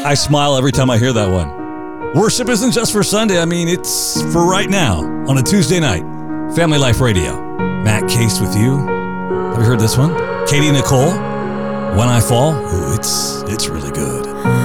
I smile every time I hear that one. Worship isn't just for Sunday. I mean, it's for right now on a Tuesday night. Family Life Radio. Matt Case with you. Have you heard this one? Katie Nicole, When I Fall. Ooh, it's really good.